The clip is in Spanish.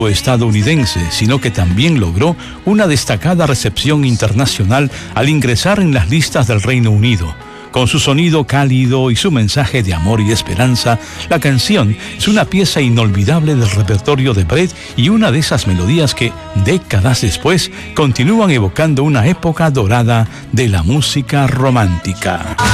estadounidense, sino que también logró una destacada recepción internacional al ingresar en las listas del Reino Unido. Con su sonido cálido y su mensaje de amor y esperanza, la canción es una pieza inolvidable del repertorio de Brett y una de esas melodías que, décadas después, continúan evocando una época dorada de la música romántica.